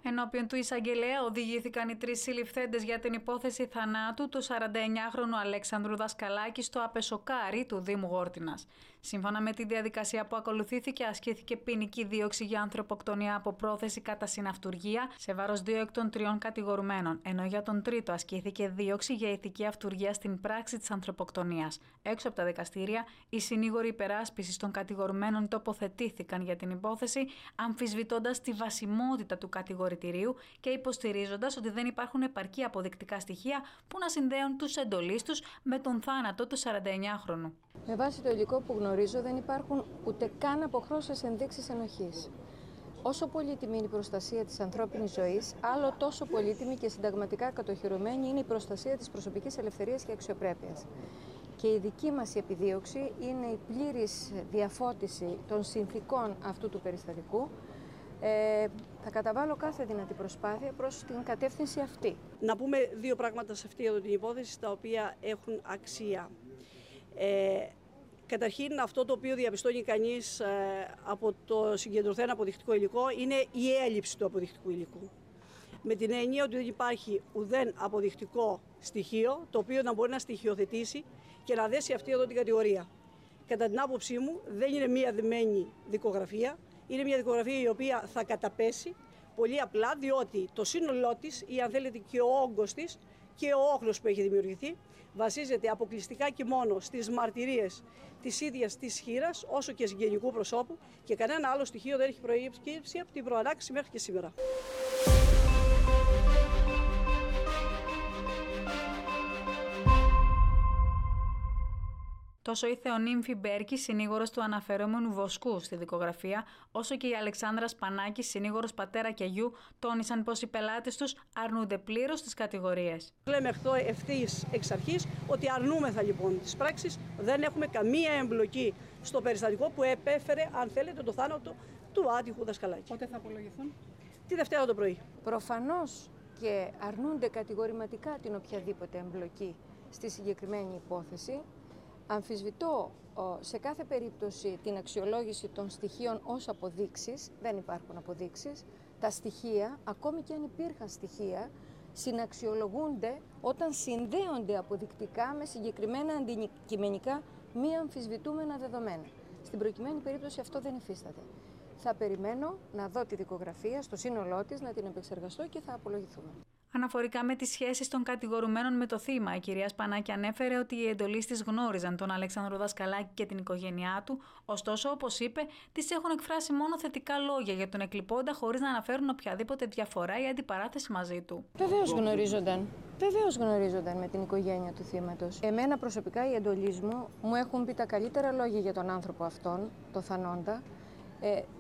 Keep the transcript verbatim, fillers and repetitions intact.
Ενώπιον του εισαγγελέα οδηγήθηκαν οι τρεις συλληφθέντες για την υπόθεση θανάτου του σαρανταεννιάχρονου Αλέξανδρου Δασκαλάκη στο Απεσοκάρι του Δήμου Γόρτινας. Σύμφωνα με τη διαδικασία που ακολουθήθηκε, ασκήθηκε ποινική δίωξη για ανθρωποκτονία από πρόθεση κατά συναυτουργία σε βάρος δύο εκ των τριών κατηγορουμένων, ενώ για τον τρίτο ασκήθηκε δίωξη για ηθική αυτουργία στην πράξη της ανθρωποκτονίας. Έξω από τα δικαστήρια, οι συνήγοροι υπεράσπισης των κατηγορουμένων τοποθετήθηκαν για την υπόθεση, αμφισβητώντας τη βασιμότητα του κατηγορητηρίου και υποστηρίζοντας ότι δεν υπάρχουν επαρκή αποδεικτικά στοιχεία που να συνδέουν τους εντολείς τους με τον θάνατο του σαρανταεννιάχρονου. Με βάση το υλικό που γνωρίζω, δεν υπάρχουν ούτε καν αποχρώσεις ενδείξεις ενοχής. Όσο πολύτιμη είναι η προστασία της ανθρώπινης ζωής, άλλο τόσο πολύτιμη και συνταγματικά κατοχυρωμένη είναι η προστασία της προσωπικής ελευθερίας και αξιοπρέπειας. Και η δική μας επιδίωξη είναι η πλήρης διαφώτιση των συνθήκων αυτού του περιστατικού. Ε, θα καταβάλω κάθε δυνατή προσπάθεια προς την κατεύθυνση αυτή. Να πούμε δύο πράγματα σε αυτή εδώ την υπόθεση, τα οποία έχουν αξία. Ε, καταρχήν, αυτό το οποίο διαπιστώνει κανείς ε, από το συγκεντρωθέν αποδεικτικό υλικό είναι η έλλειψη του αποδεικτικού υλικού. Με την έννοια ότι δεν υπάρχει ουδέν αποδεικτικό στοιχείο το οποίο να μπορεί να στοιχειοθετήσει και να δέσει αυτή εδώ την κατηγορία. Κατά την άποψή μου, δεν είναι μία δεμένη δικογραφία. Είναι μια δικογραφία η οποία θα καταπέσει πολύ απλά, διότι το σύνολό της ή αν θέλετε και ο όγκος της και ο όχλος που έχει δημιουργηθεί βασίζεται αποκλειστικά και μόνο στις μαρτυρίες της ίδιας της χήρας όσο και συγγενικού προσώπου και κανένα άλλο στοιχείο δεν έχει προηγήσει από την προανάκριση μέχρι και σήμερα. Τόσο η Θεονύμφη Μπέρκη, συνήγορος του αναφερόμενου Βοσκού στη δικογραφία, όσο και η Αλεξάνδρα Σπανάκη, συνήγορος πατέρα και γιου, τόνισαν πως οι πελάτες τους αρνούνται πλήρως τις κατηγορίες. Λέμε αυτό ευθύς εξ αρχής ότι αρνούμεθα λοιπόν τις πράξεις, δεν έχουμε καμία εμπλοκή στο περιστατικό που επέφερε, αν θέλετε, το θάνατο του άτυχου Δασκαλάκη. Πότε θα απολογηθούν? Τη Δευτέρα το πρωί. Προφανώς και αρνούνται κατηγορηματικά την οποιαδήποτε εμπλοκή στη συγκεκριμένη υπόθεση. Αμφισβητώ σε κάθε περίπτωση την αξιολόγηση των στοιχείων ως αποδείξεις, δεν υπάρχουν αποδείξεις. Τα στοιχεία, ακόμη και αν υπήρχαν στοιχεία, συναξιολογούνται όταν συνδέονται αποδεικτικά με συγκεκριμένα αντικειμενικά μη αμφισβητούμενα δεδομένα. Στην προκειμένη περίπτωση αυτό δεν υφίσταται. Θα περιμένω να δω τη δικογραφία στο σύνολό της, να την επεξεργαστώ και θα απολογηθούμε. Αναφορικά με τις σχέσεις των κατηγορουμένων με το θύμα, η κυρία Σπανάκη ανέφερε ότι οι εντολείς της γνώριζαν τον Αλέξανδρο Δασκαλάκη και την οικογένειά του, ωστόσο, όπως είπε, τις έχουν εκφράσει μόνο θετικά λόγια για τον εκλειπώντα χωρίς να αναφέρουν οποιαδήποτε διαφορά ή αντιπαράθεση μαζί του. Βεβαίως γνωρίζονταν. Βεβαίως γνωρίζονταν με την οικογένεια του θύματος. Εμένα προσωπικά οι εντολείς μου μου έχουν πει τα καλύτερα λόγια για τον άνθρωπο αυτόν, το θανόντα. Ε,